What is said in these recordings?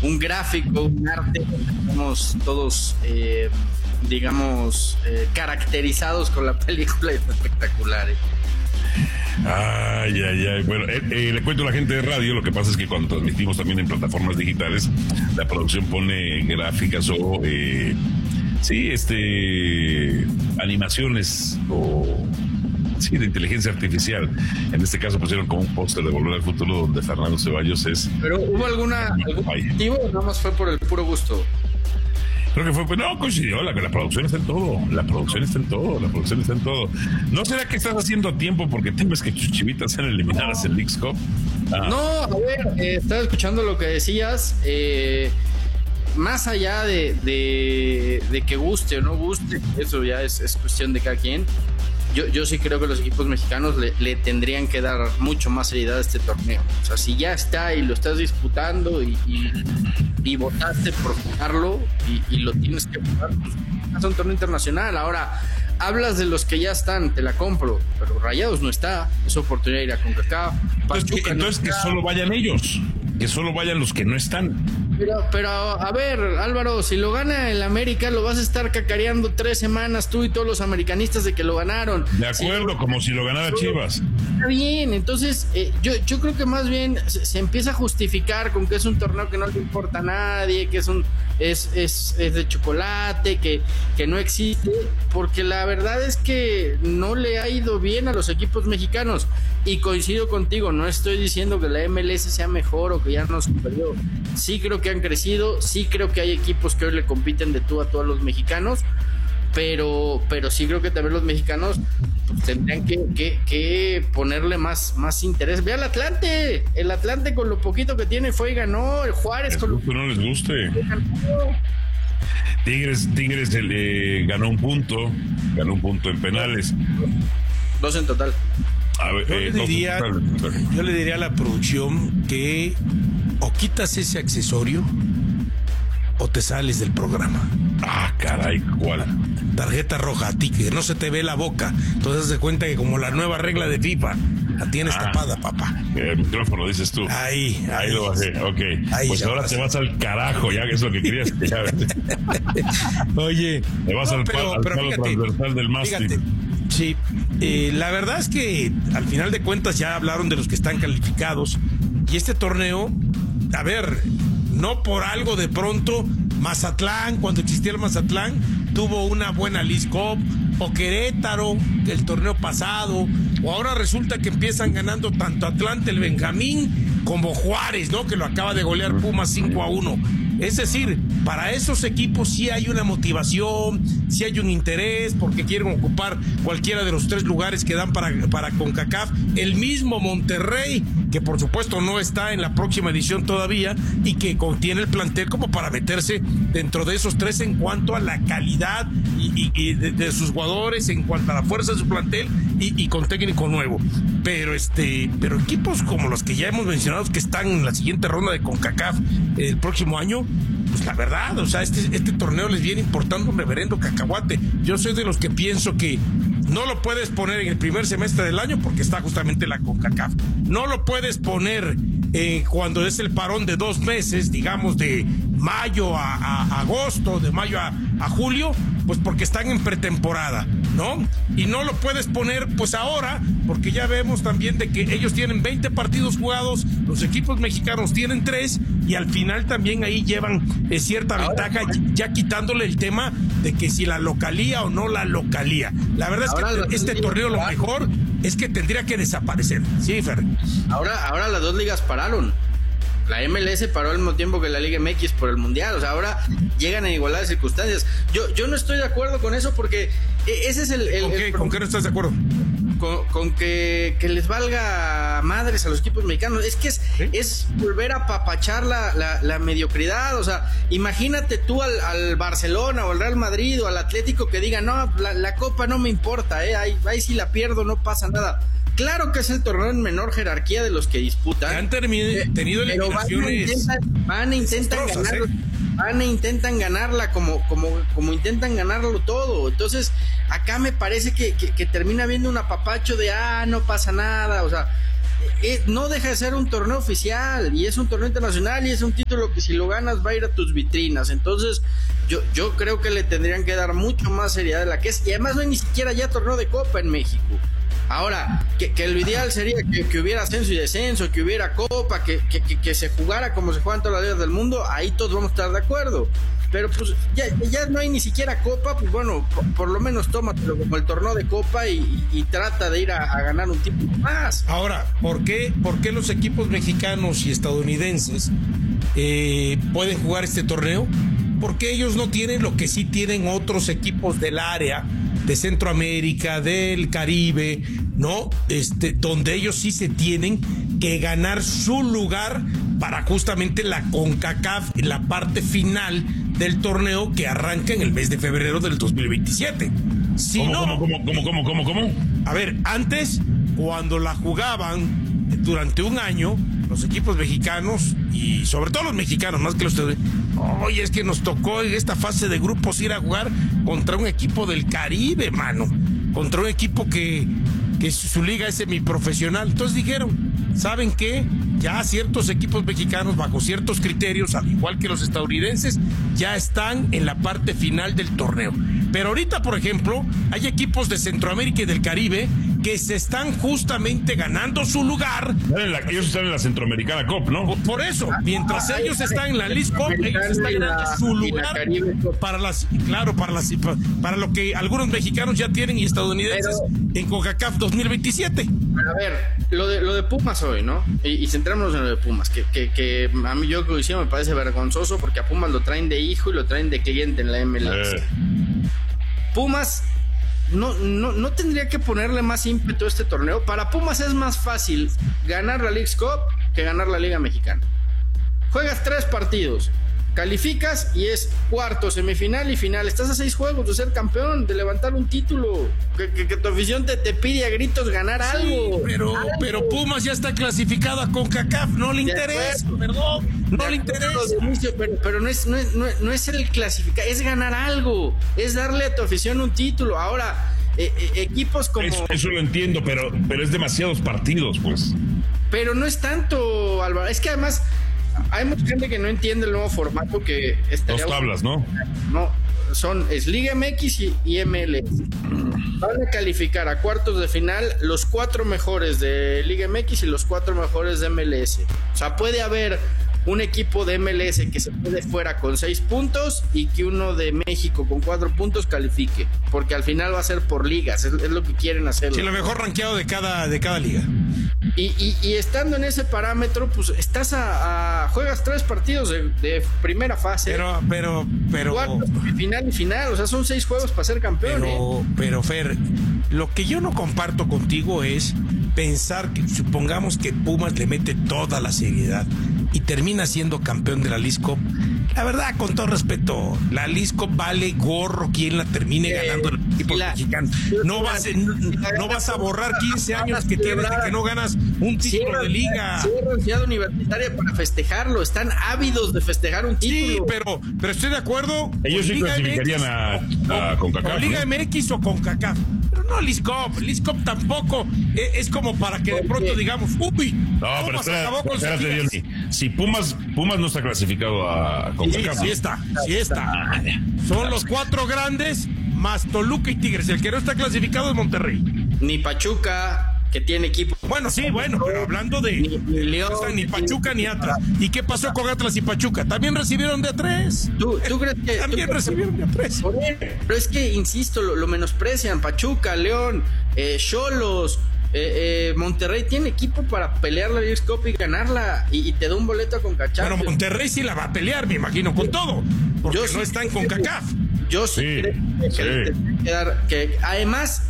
un gráfico, un arte, estamos todos, caracterizados con la película, y espectacular. Ay. Bueno, le cuento a la gente de radio, lo que pasa es que cuando transmitimos también en plataformas digitales, la producción pone gráficas o animaciones de inteligencia artificial. En este caso pusieron como un póster de Volver al Futuro donde Fernando Ceballos es... ¿Pero hubo algún motivo o nada más fue por el puro gusto? Creo que fue, pues no, coincidió, la producción está en todo, la producción está en todo. ¿No será que estás haciendo a tiempo porque temes que tus Chivitas sean eliminadas en Leagues Cup? No, a ver, estaba escuchando lo que decías, más allá de que guste o no guste, eso ya es cuestión de cada quien. Yo sí creo que los equipos mexicanos le tendrían que dar mucho más seriedad a este torneo. O sea, si ya está y lo estás disputando y votaste por jugarlo y lo tienes que jugar, pues es un torneo internacional. Ahora, hablas de los que ya están, te la compro, pero Rayados no está, es oportunidad de ir a CONCACAF. Entonces que solo vayan ellos, que solo vayan los que no están. Pero a ver, Álvaro, si lo gana el América, lo vas a estar cacareando 3 semanas tú y todos los americanistas de que lo ganaron. De acuerdo, como si lo ganara Chivas. Está bien, entonces yo creo que más bien se empieza a justificar con que es un torneo que no le importa a nadie, que es de chocolate, que no existe, porque la verdad es que no le ha ido bien a los equipos mexicanos. Y coincido contigo, no estoy diciendo que la MLS sea mejor o que ya nos superó. Sí creo que han crecido, sí creo que hay equipos que hoy le compiten de tú a todos los mexicanos, pero sí creo que también los mexicanos pues, tendrían que ponerle más interés. Ve al Atlante, el Atlante con lo poquito que tiene fue y ganó, el Juárez con lo que no les guste. Tigres ganó un punto en penales. 2 en total. A ver, yo le diría a la producción que o quitas ese accesorio o te sales del programa. Ah, caray, ¿cuál? Tarjeta roja, a ti, que no se te ve la boca. Entonces haz de cuenta que como la nueva regla de FIFA, la tienes tapada, papá. El micrófono, dices tú. Ahí lo bajé, ok. Ahí pues ahora te vas al carajo, ya que es lo que querías. Oye. Te vas al palo transversal del mástil. Sí, la verdad es que al final de cuentas ya hablaron de los que están calificados y este torneo, a ver, no por algo de pronto Mazatlán, cuando existía el Mazatlán, tuvo una buena Leagues Cup, o Querétaro el torneo pasado, o ahora resulta que empiezan ganando tanto Atlante, el Benjamín, como Juárez, ¿no? Que lo acaba de golear Pumas 5-1. Es decir, para esos equipos sí hay una motivación, sí hay un interés, porque quieren ocupar cualquiera de los 3 lugares que dan para CONCACAF. El mismo Monterrey, que por supuesto no está en la próxima edición todavía, y que contiene el plantel como para meterse dentro de esos 3 en cuanto a la calidad y de sus jugadores, en cuanto a la fuerza de su plantel y con técnico nuevo. Pero equipos como los que ya hemos mencionado que están en la siguiente ronda de CONCACAF el próximo año, pues la verdad, o sea, este torneo les viene importando un reverendo cacahuate. Yo soy de los que pienso que no lo puedes poner en el primer semestre del año porque está justamente la CONCACAF. No lo puedes poner cuando es el parón de 2 meses, digamos de mayo a agosto, de mayo a julio, pues porque están en pretemporada, ¿no? Y no lo puedes poner pues ahora, porque ya vemos también de que ellos tienen 20 partidos jugados, los equipos mexicanos tienen 3, y al final también ahí llevan cierta ventaja, ya quitándole el tema de que si la localía o no la localía. La verdad es que este torneo lo mejor es que tendría que desaparecer. Sí, Fer. Ahora las 2 ligas pararon. La MLS paró al mismo tiempo que la Liga MX por el Mundial. O sea, ahora llegan en igualdad de circunstancias. Yo no estoy de acuerdo con eso porque ese es ¿Con qué no estás de acuerdo? Con que les valga madres a los equipos mexicanos. Es que es volver a apapachar la mediocridad. O sea, imagínate tú al Barcelona o al Real Madrid o al Atlético que diga, no, la Copa no me importa, ahí si la pierdo no pasa nada. Claro que es el torneo en menor jerarquía de los que disputan. Han tenido eliminaciones. Van a intentan ganarla como intentan ganarlo todo. Entonces, acá me parece que termina viendo un apapacho de no pasa nada. O sea, no deja de ser un torneo oficial y es un torneo internacional y es un título que si lo ganas va a ir a tus vitrinas. Entonces yo creo que le tendrían que dar mucho más seriedad de la que es, y además no hay ni siquiera ya torneo de Copa en México. Ahora, que lo ideal sería que hubiera ascenso y descenso, que hubiera Copa, que se jugara como se juegan todas las ligas del mundo, ahí todos vamos a estar de acuerdo. Pero pues ya no hay ni siquiera Copa, pues bueno, por lo menos tómatelo como el torneo de Copa y trata de ir a ganar un título más. Ahora, ¿por qué los equipos mexicanos y estadounidenses pueden jugar este torneo? Porque ellos no tienen lo que sí tienen otros equipos del área de Centroamérica, del Caribe, ¿no? Donde ellos sí se tienen que ganar su lugar para justamente la CONCACAF en la parte final del torneo que arranca en el mes de febrero del 2027. Si ¿Cómo? A ver, antes, cuando la jugaban durante un año, los equipos mexicanos, y sobre todo los mexicanos, más que los oye, es que nos tocó en esta fase de grupos ir a jugar contra un equipo del Caribe, mano, contra un equipo que su liga es semiprofesional. Entonces dijeron, ¿saben qué? Ya ciertos equipos mexicanos, bajo ciertos criterios, al igual que los estadounidenses, ya están en la parte final del torneo. Pero ahorita, por ejemplo, hay equipos de Centroamérica y del Caribe que se están justamente ganando su lugar. Ellos están en la Centroamericana Cup, ¿no? Por eso, mientras ellos están en la Leagues Cup, ellos están ganando su lugar para lo que algunos mexicanos ya tienen y estadounidenses en CONCACAF 2027. A ver, lo de Pumas hoy, ¿no? Y centrémonos en lo de Pumas, que a mí yo coincido, me parece vergonzoso porque a Pumas lo traen de hijo y lo traen de cliente en la MLS. Pumas no tendría que ponerle más ímpetu a este torneo. Para Pumas es más fácil ganar la Leagues Cup que ganar la Liga Mexicana. Juegas 3 partidos, calificas y es cuarto, semifinal y final. Estás a 6 juegos de ser campeón, de levantar un título, que tu afición te pide a gritos ganar algo. Pero Pumas ya está clasificado a CONCACAF, no le interesa, perdón, no le interesa. Pero no es el clasificar, es ganar algo, es darle a tu afición un título. Ahora, equipos como... Eso lo entiendo, pero es demasiados partidos, pues. Pero no es tanto, Álvaro, es que además... Hay mucha gente que no entiende el nuevo formato que dos tablas, ¿no? No, es Liga MX y MLS. Van a calificar a cuartos de final los 4 mejores de Liga MX y los 4 mejores de MLS. O sea, puede haber un equipo de MLS que se quede fuera con 6 puntos y que uno de México con 4 puntos califique, porque al final va a ser por ligas, es lo que quieren hacer. Sí, lo mejor rankeado de cada liga. Y estando en ese parámetro, pues estás juegas 3 partidos de primera fase. Pero cuartos, final y final, o sea, son 6 juegos para ser campeón. Pero Fer, lo que yo no comparto contigo es pensar que supongamos que Pumas le mete toda la seriedad y termina siendo campeón de la Leagues Cup. La verdad, con todo respeto, la Leagues Cup vale gorro quien la termine ganando el equipo mexicano. No vas a borrar 15 años que tienes de que no ganas un título de liga. Cierran Ciudad Universitaria para festejarlo. Están ávidos de festejar un título. Sí, pero estoy de acuerdo. Ellos sí clasificarían a CONCACAF. O Liga MX o CONCACAF. Pero no Leagues Cup. Leagues Cup tampoco es como para que de pronto digamos, uy, no, pero espérate, Diony. Si Pumas no está clasificado a CONCACAF. Sí está. Son los 4 grandes más Toluca y Tigres. El que no está clasificado es Monterrey. Ni Pachuca, que tiene equipo. Bueno, pero hablando de León, no están ni Pachuca ni Atlas. ¿Y qué pasó con Atlas y Pachuca? También recibieron de a 3. ¿Tú crees que también recibieron de a 3? Pero es que, insisto, lo menosprecian. Pachuca, León, Xolos, Monterrey tiene equipo para pelear la Leagues Cup y ganarla y te da un boleto con CONCACAF. Pero Monterrey sí la va a pelear, me imagino, con todo, porque no están con CONCACAF. Yo sí creo que además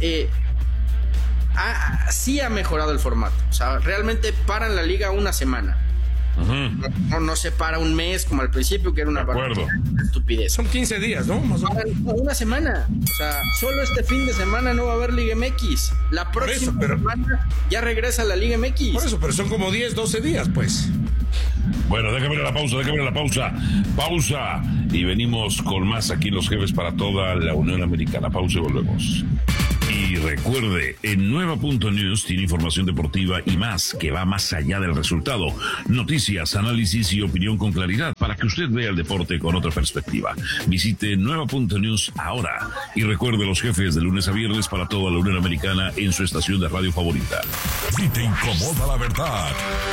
sí ha mejorado el formato. O sea, realmente paran la liga una semana. No se para un mes como al principio, que era una estupidez. Son 15 días, ¿no? Más o menos. Una semana. O sea, solo este fin de semana no va a haber Liga MX. La próxima semana ya regresa la Liga MX. Por eso, pero son como 10, 12 días, pues. Bueno, déjame ir a la pausa. Pausa. Y venimos con más aquí Los Jefes para toda la Unión Americana. Pausa y volvemos. Y recuerde, en Nueva.News tiene información deportiva y más, que va más allá del resultado. Noticias, análisis y opinión con claridad para que usted vea el deporte con otra perspectiva. Visite Nueva.News ahora y recuerde los jefes de lunes a viernes para toda la Unión Americana en su estación de radio favorita. Si te incomoda la verdad,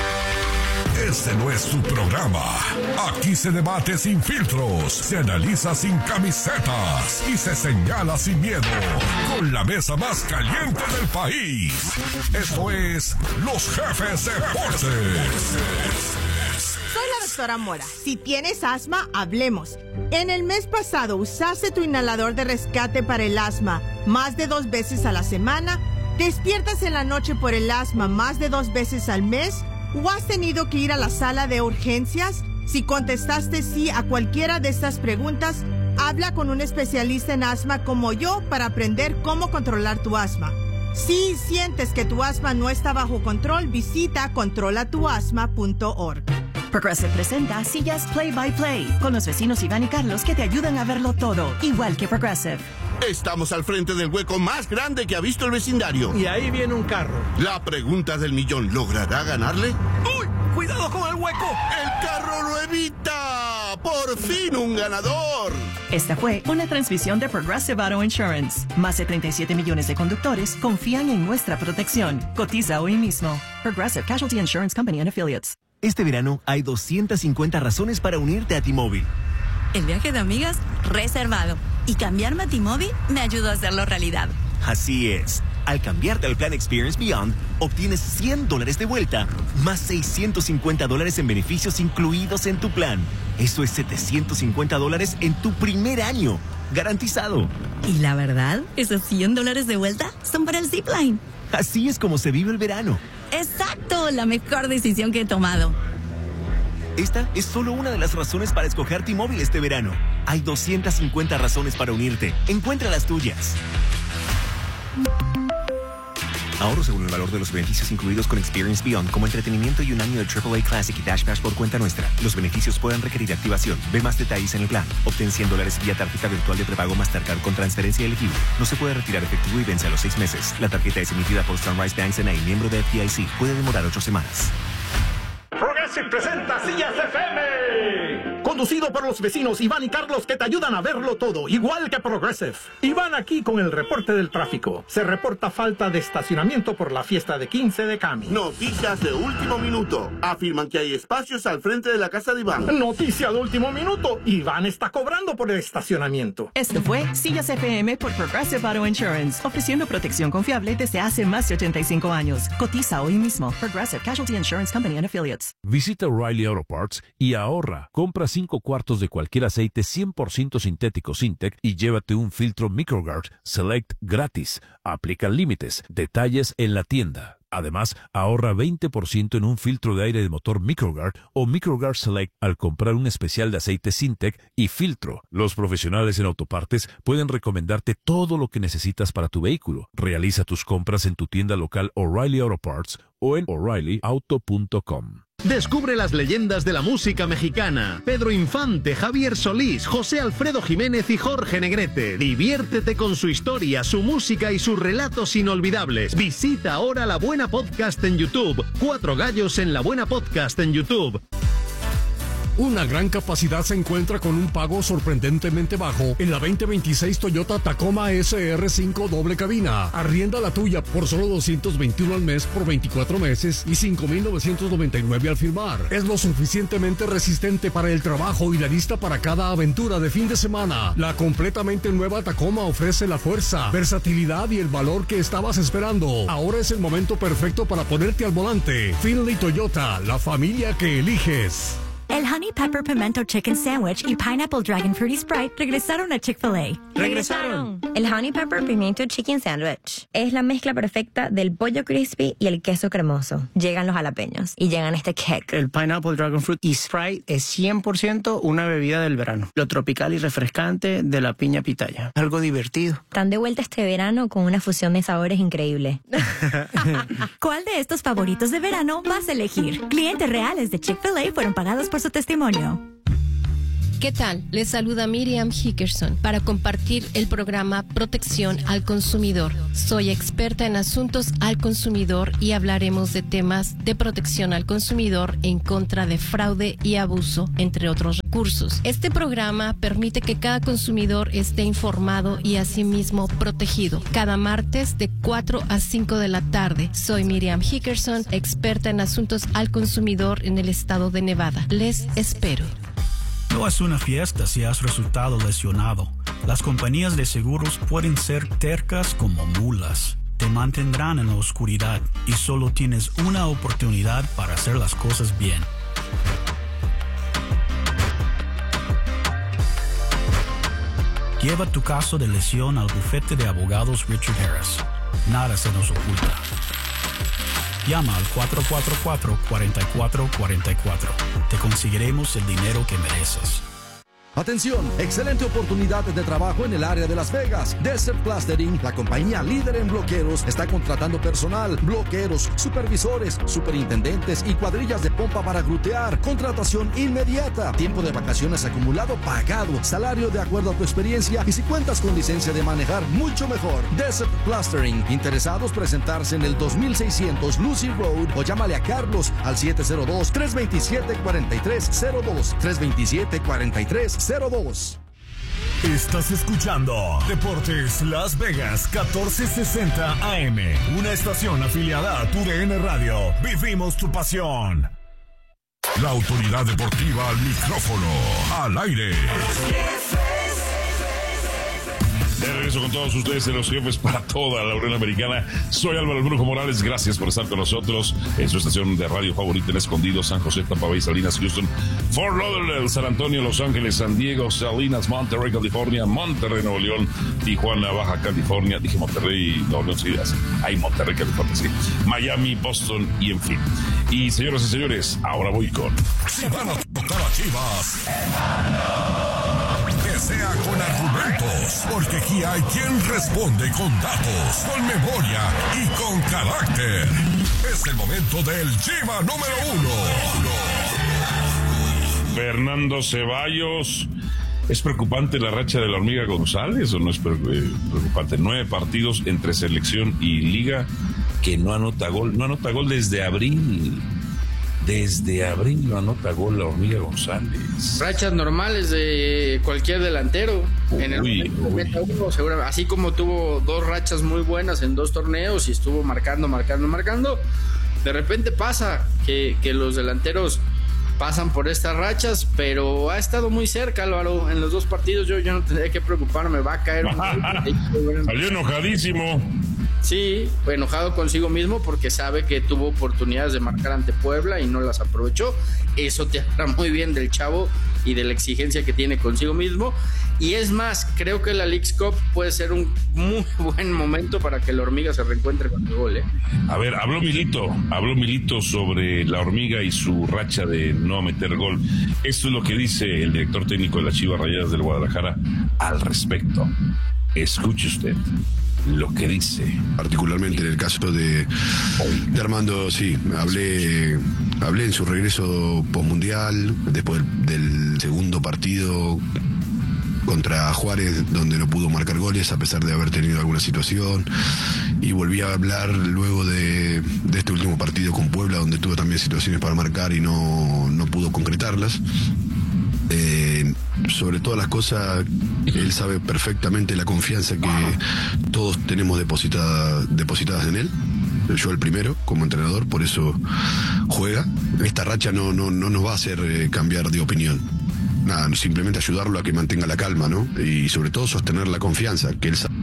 este no es tu programa. Aquí se debate sin filtros, se analiza sin camisetas y se señala sin miedo. Con la mesa más caliente del país. Esto es Los Jefes Deportes. Soy la doctora Mora. Si tienes asma, hablemos. En el mes pasado, ¿usaste tu inhalador de rescate para el asma más de 2 veces a la semana? ¿Despiertas en la noche por el asma más de 2 veces al mes? ¿O has tenido que ir a la sala de urgencias? Si contestaste sí a cualquiera de estas preguntas, habla con un especialista en asma como yo para aprender cómo controlar tu asma. Si sientes que tu asma no está bajo control, visita controlatuasma.org. Progressive presenta sillas Play by Play con los vecinos Iván y Carlos que te ayudan a verlo todo, igual que Progressive. Estamos al frente del hueco más grande que ha visto el vecindario. Y ahí viene un carro. La pregunta del millón, ¿logrará ganarle? ¡Uy! ¡Cuidado con el hueco! ¡El carro lo evita! ¡Por fin un ganador! Esta fue una transmisión de Progressive Auto Insurance. Más de 37 millones de conductores confían en nuestra protección. Cotiza hoy mismo. Progressive Casualty Insurance Company and Affiliates. Este verano hay 250 razones para unirte a T-Mobile. El viaje de amigas reservado. Y cambiarme a T-Mobile me ayudó a hacerlo realidad. Así es. Al cambiarte al plan Experience Beyond, obtienes $100 de vuelta, más $650 en beneficios incluidos en tu plan. Eso es $750 en tu primer año. Garantizado. Y la verdad, esos $100 de vuelta son para el Zipline. Así es como se vive el verano. ¡Exacto! La mejor decisión que he tomado. Esta es solo una de las razones para escoger T-Mobile este verano. Hay 250 razones para unirte. Encuentra las tuyas. Ahorro según el valor de los beneficios incluidos con Experience Beyond, como entretenimiento y un año de AAA Classic y Dash Pass por cuenta nuestra. Los beneficios pueden requerir activación. Ve más detalles en el plan. Obtén $100 vía tarjeta virtual de prepago Mastercard con transferencia elegible. No se puede retirar efectivo y vence a los 6 meses. La tarjeta es emitida por Sunrise Banks N.A., miembro de FDIC. Puede demorar 8 semanas. Progressive presenta Sillas FM. Conducido por los vecinos Iván y Carlos que te ayudan a verlo todo, igual que Progressive. Iván aquí con el reporte del tráfico. Se reporta falta de estacionamiento por la fiesta de 15 de Cami. Noticias de último minuto. Afirman que hay espacios al frente de la casa de Iván. Noticia de último minuto. Iván está cobrando por el estacionamiento. Esto fue Sillas FM por Progressive Auto Insurance, ofreciendo protección confiable desde hace más de 85 años. Cotiza hoy mismo. Progressive Casualty Insurance Company and Affiliates. Visita O'Reilly Auto Parts y ahorra. Compra 5 cuartos de cualquier aceite 100% sintético Syntec y llévate un filtro Microguard Select gratis. Aplican límites. Detalles en la tienda. Además, ahorra 20% en un filtro de aire de motor Microguard o Microguard Select al comprar un especial de aceite Syntec y filtro. Los profesionales en autopartes pueden recomendarte todo lo que necesitas para tu vehículo. Realiza tus compras en tu tienda local O'Reilly Auto Parts o en O'ReillyAuto.com. Descubre las leyendas de la música mexicana. Pedro Infante, Javier Solís, José Alfredo Jiménez y Jorge Negrete. Diviértete con su historia, su música y sus relatos inolvidables. Visita ahora La Buena Podcast en YouTube. 4 gallos en La Buena Podcast en YouTube. Una gran capacidad se encuentra con un pago sorprendentemente bajo en la 2026 Toyota Tacoma SR5 doble cabina. Arrienda la tuya por solo $221 al mes por 24 meses y $5,999 al firmar. Es lo suficientemente resistente para el trabajo y la lista para cada aventura de fin de semana. La completamente nueva Tacoma ofrece la fuerza, versatilidad y el valor que estabas esperando. Ahora es el momento perfecto para ponerte al volante. Finley Toyota, la familia que eliges. El Honey Pepper Pimento Chicken Sandwich y Pineapple Dragon Fruity Sprite regresaron a Chick-fil-A. ¡Regresaron! El Honey Pepper Pimiento Chicken Sandwich es la mezcla perfecta del pollo crispy y el queso cremoso. Llegan los jalapeños y llegan este kick. El Pineapple Dragon Fruit y Sprite es 100% una bebida del verano. Lo tropical y refrescante de la piña pitaya. Algo divertido. Están de vuelta este verano con una fusión de sabores increíble. ¿Cuál de estos favoritos de verano vas a elegir? Clientes reales de Chick-fil-A fueron pagados por su testimonio. ¿Qué tal? Les saluda Miriam Hickerson para compartir el programa Protección al Consumidor. Soy experta en asuntos al consumidor y hablaremos de temas de protección al consumidor en contra de fraude y abuso, entre otros recursos. Este programa permite que cada consumidor esté informado y asimismo protegido. Cada martes de 4 a 5 de la tarde. Soy Miriam Hickerson, experta en asuntos al consumidor en el estado de Nevada. Les espero. No es una fiesta si has resultado lesionado. Las compañías de seguros pueden ser tercas como mulas. Te mantendrán en la oscuridad y solo tienes una oportunidad para hacer las cosas bien. Lleva tu caso de lesión al bufete de abogados Richard Harris. Nada se nos oculta. Llama al 444-4444. Te conseguiremos el dinero que mereces. Atención, excelente oportunidad de trabajo en el área de Las Vegas. Desert Plastering, la compañía líder en bloqueros, está contratando personal, bloqueros, supervisores, superintendentes y cuadrillas de pompa para grutear. Contratación inmediata. Tiempo de vacaciones acumulado pagado. Salario de acuerdo a tu experiencia y si cuentas con licencia de manejar, mucho mejor. Desert Plastering. Interesados presentarse en el 2600 Lucy Road o llámale a Carlos al 702-327-4302. 327-4302. Estás escuchando Deportes Las Vegas 1460 AM, una estación afiliada a TUDN Radio. Vivimos tu pasión. La autoridad deportiva al micrófono, al aire. De regreso con todos ustedes en los jefes para toda la Unión Americana. Soy Álvaro El Brujo Morales. Gracias por estar con nosotros en su estación de radio favorita en Escondido, San José, Tampa Bay, Salinas, Houston, Fort Lauderdale, San Antonio, Los Ángeles, San Diego, Salinas, Monterrey, California, Monterrey, Nuevo León, Tijuana, Baja California. Dije Monterrey, Nuevo León, sí, hay Monterrey, California, sí. Miami, Boston y en fin. Y señoras y señores, ahora voy con... Si van a tocar a Chivas, que sea con argumentos, porque aquí hay quien responde con datos, con memoria y con carácter. Es el momento del Chiva número 1. Fernando Ceballos. ¿Es preocupante la racha de la Hormiga González o no es preocupante? 9 partidos entre selección y liga que no anota gol. No anota gol desde abril. Desde abril no anota gol la Hormiga González. Rachas normales de cualquier delantero. En el momento meta uno, seguramente, así como tuvo 2 rachas muy buenas en 2 torneos y estuvo marcando. De repente pasa que los delanteros pasan por estas rachas, pero ha estado muy cerca, Álvaro, en los 2 partidos. Yo no tendría que preocuparme, va a caer un gol. Salió enojadísimo. Sí, fue enojado consigo mismo porque sabe que tuvo oportunidades de marcar ante Puebla y no las aprovechó. Eso te habla muy bien del chavo y de la exigencia que tiene consigo mismo. Y es más, creo que la Leagues Cup puede ser un muy buen momento para que la Hormiga se reencuentre con el gol, ¿eh? A ver, habló Milito sobre la Hormiga y su racha de no meter gol. Esto es lo que dice el director técnico de las Chivas Rayadas del Guadalajara al respecto. Escuche usted lo que dice. Particularmente en el caso de Armando, sí, hablé en su regreso postmundial, después del segundo partido contra Juárez, donde no pudo marcar goles a pesar de haber tenido alguna situación, y volví a hablar luego de este último partido con Puebla, donde tuvo también situaciones para marcar y no pudo concretarlas. Sobre todas las cosas, él sabe perfectamente la confianza que todos tenemos depositadas en él. Yo el primero, como entrenador, por eso juega. Esta racha no nos va a hacer cambiar de opinión. Nada, simplemente ayudarlo a que mantenga la calma, ¿no? Y sobre todo sostener la confianza, que él sabe.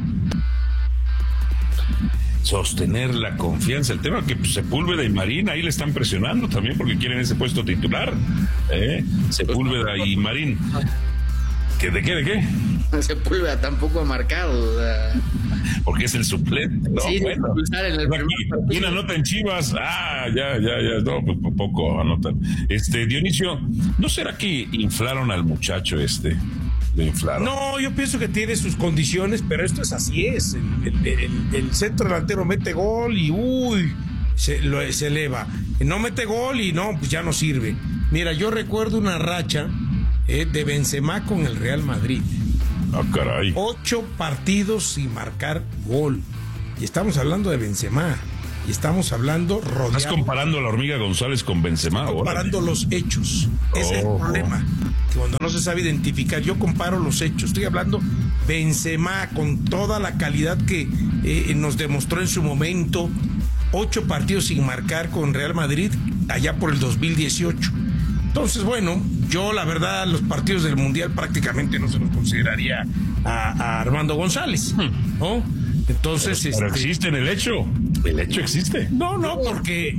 Sostener la confianza. El tema es que Sepúlveda y Marín ahí le están presionando también porque quieren ese puesto titular. Sepúlveda y Marín. ¿De qué? Sepúlveda tampoco ha marcado. O sea... Porque es el suplente. No, sí, bueno. ¿Quién anota en Chivas? Ya. No, pues poco anotan. Dionisio, ¿no será que inflaron al muchacho Lo inflaron. No, yo pienso que tiene sus condiciones, pero esto es así es. El centro delantero mete gol y se eleva. No mete gol y no, pues ya no sirve. Mira, yo recuerdo una racha de Benzema con el Real Madrid. Ah, caray. 8 partidos sin marcar gol. Y estamos hablando de Benzema. Y estamos hablando rodeado. ¿Estás comparando a la hormiga González con Benzema? Estoy comparando los hechos. Ese es el problema. Que cuando no se sabe identificar, yo comparo los hechos. Estoy hablando Benzema con toda la calidad que nos demostró en su momento. 8 partidos sin marcar con Real Madrid allá por el 2018. Entonces, bueno, yo la verdad los partidos del Mundial prácticamente no se los consideraría a Armando González, ¿no? Entonces, pero existe en el hecho. El hecho existe. No, porque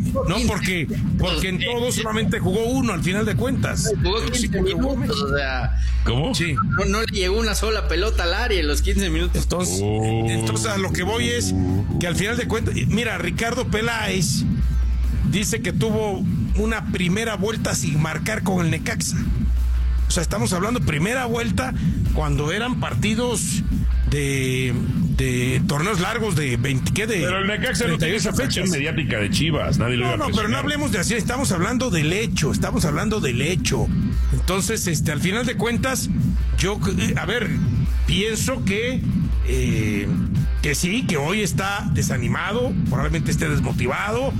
en todos solamente jugó uno al final de cuentas. Jugó 15 minutos, o sea. ¿Cómo? Sí. No le llegó una sola pelota al área en los 15 minutos. Entonces a lo que voy es que al final de cuentas, mira, Ricardo Peláez dice que tuvo una primera vuelta sin marcar con el Necaxa. O sea, estamos hablando primera vuelta cuando eran partidos de torneos largos de 20, ¿qué? Pero el Necaxa no tiene esa fecha mediática de Chivas, nadie lo iba a presionar. Pero no hablemos de así, estamos hablando del hecho. Entonces, al final de cuentas, yo, pienso que sí, que hoy está desanimado, probablemente esté desmotivado.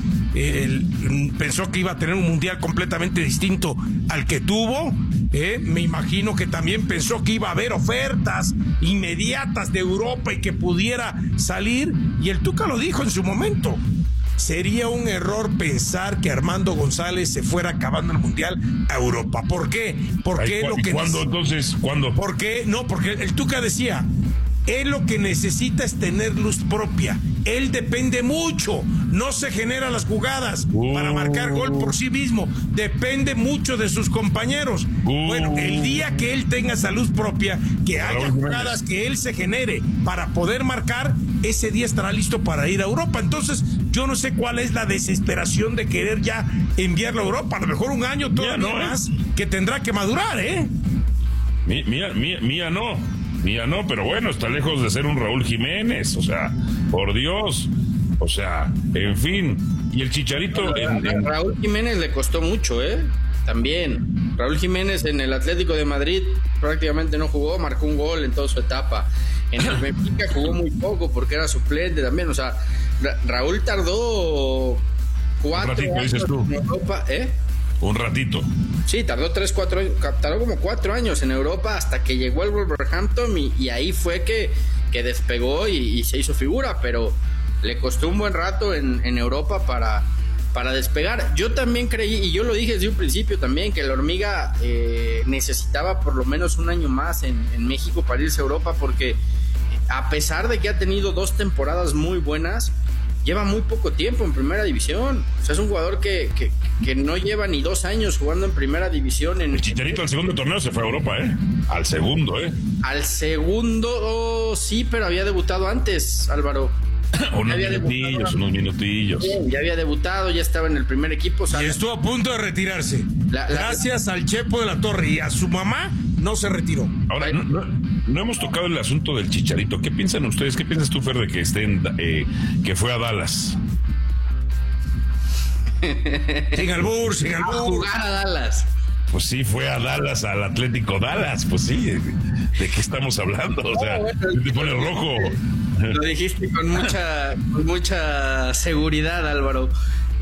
Pensó que iba a tener un mundial completamente distinto al que tuvo. Me imagino que también pensó que iba a haber ofertas inmediatas de Europa y que pudiera salir. Y el Tuca lo dijo en su momento. Sería un error pensar que Armando González se fuera acabando el mundial a Europa. ¿Por qué? Porque lo que ¿Cuándo entonces? ¿Cuándo? ¿Por qué? No, porque el Tuca decía, él lo que necesita es tener luz propia. Él depende mucho, no se genera las jugadas para marcar gol por sí mismo, depende mucho de sus compañeros. Bueno, el día que él tenga esa luz propia, que haya jugadas que él se genere para poder marcar, ese día estará listo para ir a Europa. Entonces, yo no sé cuál es la desesperación de querer ya enviarlo a Europa. A lo mejor un año todavía más que tendrá que madurar, Mía no, pero bueno, está lejos de ser un Raúl Jiménez, o sea, por Dios, o sea, en fin. Y el Chicharito... Raúl Jiménez le costó mucho, también. Raúl Jiménez en el Atlético de Madrid prácticamente no jugó, marcó un gol en toda su etapa. En el Benfica jugó muy poco porque era suplente también, o sea, Raúl tardó 4 años en Europa, Un ratito. Sí, tardó como 4 años en Europa hasta que llegó al Wolverhampton y ahí fue que despegó y se hizo figura, pero le costó un buen rato en Europa para despegar. Yo también creí, y yo lo dije desde un principio también, que la hormiga necesitaba por lo menos un año más en México para irse a Europa, porque a pesar de que ha tenido 2 temporadas muy buenas, lleva muy poco tiempo en primera división. O sea, es un jugador que no lleva ni 2 años jugando en primera división. El Chicharito al segundo torneo se fue a Europa, Al segundo, Al segundo, sí, pero había debutado antes, Álvaro. unos minutillos. Ya había debutado, ya estaba en el primer equipo. Y estuvo a punto de retirarse. Gracias al Chepo de la Torre y a su mamá, no se retiró. Ahora, no hemos tocado el asunto del Chicharito. ¿Qué piensan ustedes? ¿Qué piensas tú, Fer, de que que fue a Dallas? Sin albur. A jugar a Dallas. Pues sí, fue a Dallas, al Atlético Dallas. Pues sí, ¿de qué estamos hablando? O sea, te pone rojo. Lo dijiste con mucha seguridad, Álvaro.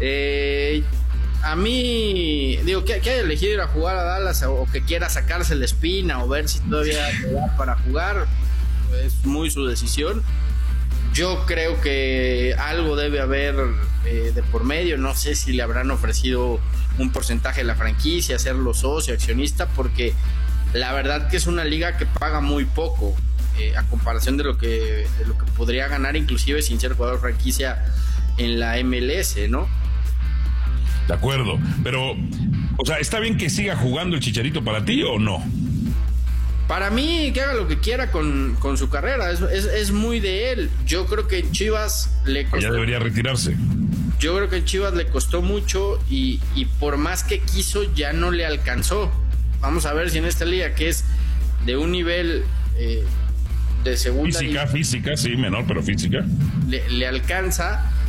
A mí, digo, que haya elegido ir a jugar a Dallas o que quiera sacarse la espina o ver si todavía le da para jugar, es muy su decisión. Yo creo que algo debe haber de por medio. No sé si le habrán ofrecido un porcentaje de la franquicia, hacerlo socio, accionista, porque la verdad que es una liga que paga muy poco a comparación de lo que podría ganar inclusive sin ser jugador franquicia en la MLS, ¿no? De acuerdo, pero, o sea, ¿está bien que siga jugando el Chicharito para ti o no? Para mí, que haga lo que quiera con su carrera, es muy de él. Yo creo que en Chivas le costó. Ya debería retirarse. Yo creo que en Chivas le costó mucho y por más que quiso ya no le alcanzó. Vamos a ver si en esta liga, que es de un nivel de segunda física, sí, menor, pero física. Le alcanza.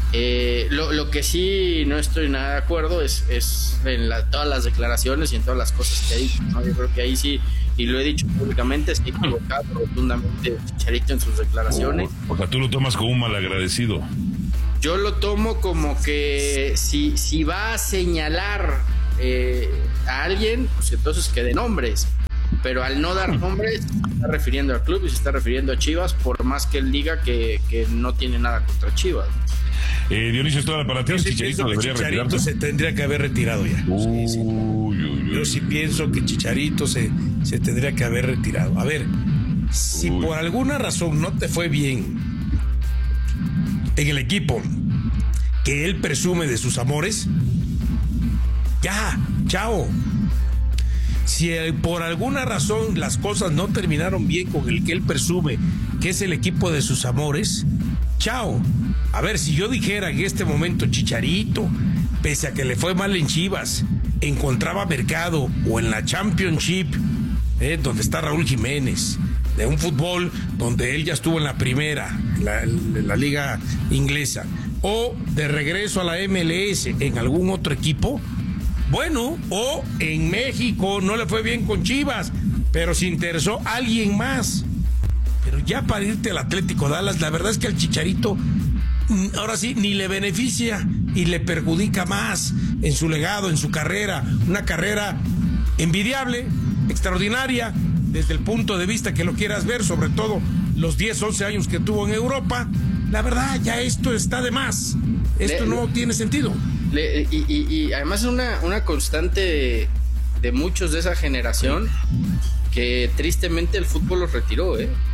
Lo que sí no estoy nada de acuerdo es en todas las declaraciones y en todas las cosas que ha dicho, ¿no? Yo creo que ahí sí, y lo he dicho públicamente, se ha equivocado rotundamente Chicharito en sus declaraciones. O sea, tú lo tomas como un malagradecido. Yo lo tomo como que si va a señalar a alguien, pues entonces que dé nombres. Pero al no dar nombres, se está refiriendo al club y se está refiriendo a Chivas, por más que él diga que no tiene nada contra Chivas. Dionisio Estrada, para ti Chicharito se tendría que haber retirado ya. Yo sí pienso que Chicharito se tendría que haber retirado. A ver, si por alguna razón no te fue bien en el equipo que él presume de sus amores, ya, chao. Si por alguna razón las cosas no terminaron bien con el que él presume que es el equipo de sus amores, chao. A ver, si yo dijera en este momento Chicharito, pese a que le fue mal en Chivas, encontraba mercado o en la Championship, donde está Raúl Jiménez, de un fútbol donde él ya estuvo en la primera, en la liga inglesa, o de regreso a la MLS en algún otro equipo, bueno, o en México no le fue bien con Chivas, pero se interesó alguien más. Pero ya para irte al Atlético Dallas, la verdad es que al Chicharito ahora sí ni le beneficia y le perjudica más en su legado, en su carrera, una carrera envidiable, extraordinaria, desde el punto de vista que lo quieras ver, sobre todo los 10, 11 años que tuvo en Europa. La verdad, ya esto está de más. Esto no tiene sentido. Y además es una constante de muchos de esa generación que tristemente el fútbol los retiró,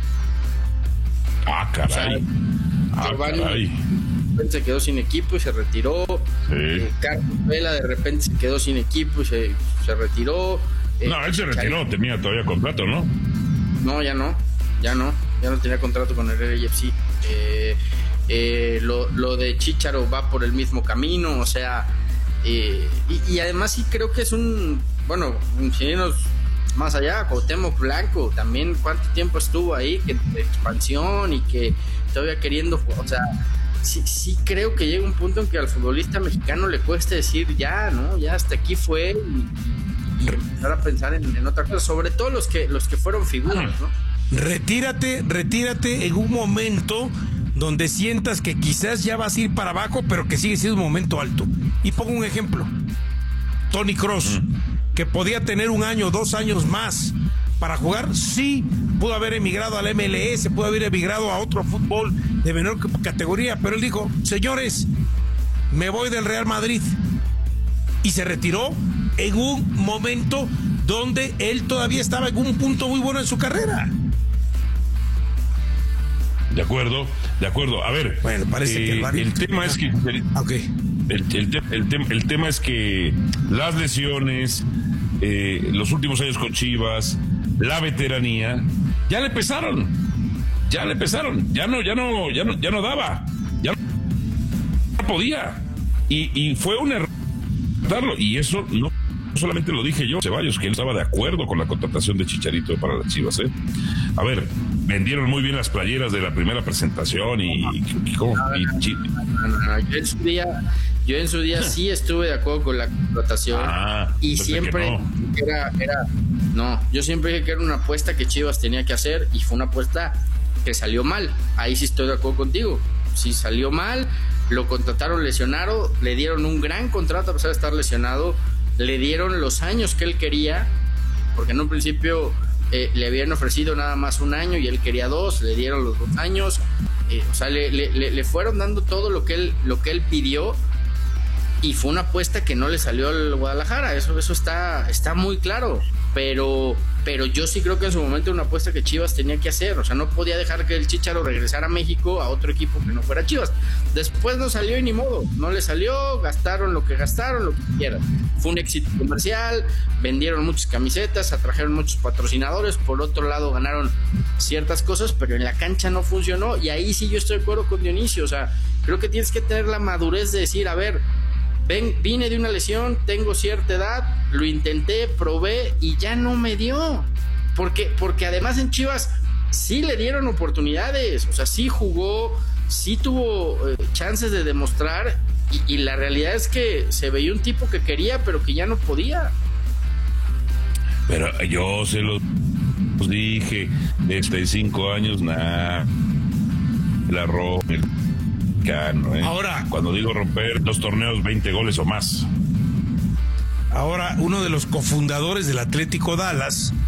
caray. Giovanni de repente se quedó sin equipo y se retiró. Carlos Vela de repente se quedó sin equipo y se retiró. No, él se retiró, tenía todavía contrato, ¿no? No, ya no tenía contrato con el LAFC. Lo de Chícharo va por el mismo camino, o sea, y además sí creo que es un ingenieros más allá. Cuauhtémoc Blanco también, cuánto tiempo estuvo ahí, que de expansión y que todavía queriendo, o sea, sí creo que llega un punto en que al futbolista mexicano le cuesta decir ya, ¿no? Ya hasta aquí fue y empezar a pensar en otra cosa, sobre todo los que fueron figuras, ¿no? Retírate en un momento donde sientas que quizás ya vas a ir para abajo, pero que sigue siendo un momento alto. Y pongo un ejemplo. Toni Kroos, que podía tener 1 año, 2 años más para jugar, sí, pudo haber emigrado al MLS, pudo haber emigrado a otro fútbol de menor categoría, pero él dijo, señores, me voy del Real Madrid. Y se retiró en un momento donde él todavía estaba en un punto muy bueno en su carrera. De acuerdo. A ver, bueno, parece que el tema es que el tema es que las lesiones, los últimos años con Chivas, la veteranía, ya le pesaron, ya no daba, ya no podía, y fue un error darlo, y eso no solamente lo dije yo, Ceballos, que él estaba de acuerdo con la contratación de Chicharito para las Chivas, A ver, vendieron muy bien las playeras de la primera presentación yo en su día sí estuve de acuerdo con la contratación y siempre yo siempre dije que era una apuesta que Chivas tenía que hacer y fue una apuesta que salió mal. Ahí sí estoy de acuerdo contigo. Sí salió mal, lo contrataron lesionado, le dieron un gran contrato a pesar de estar lesionado, le dieron los años que él quería, porque en un principio le habían ofrecido nada más 1 año y él quería 2, le dieron los 2 años, o sea, le fueron dando todo lo que él pidió, y fue una apuesta que no le salió al Guadalajara, eso está muy claro, pero yo sí creo que en su momento era una apuesta que Chivas tenía que hacer, o sea, no podía dejar que el Chícharo regresara a México a otro equipo que no fuera Chivas. Después no salió y ni modo, no le salió, gastaron lo que quieran. Fue un éxito comercial, vendieron muchas camisetas, atrajeron muchos patrocinadores, por otro lado ganaron ciertas cosas, pero en la cancha no funcionó, y ahí sí yo estoy de acuerdo con Dionisio, o sea, creo que tienes que tener la madurez de decir, a ver, vine de una lesión, tengo cierta edad, lo intenté, probé y ya no me dio. Porque además en Chivas sí le dieron oportunidades, o sea, sí jugó, sí tuvo chances de demostrar y la realidad es que se veía un tipo que quería pero que ya no podía. Pero yo se los dije, 5 años, la rompe el mexicano, Ahora, cuando digo romper 2 torneos, 20 goles o más. Ahora, uno de los cofundadores del Atlético Dallas